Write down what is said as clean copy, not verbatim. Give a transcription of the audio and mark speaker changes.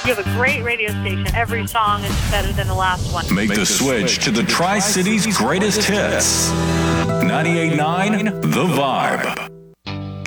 Speaker 1: You have a great radio station. Every song is better than the last one.
Speaker 2: Make the switch to the Tri-Cities greatest hits. 98.9 The Vibe.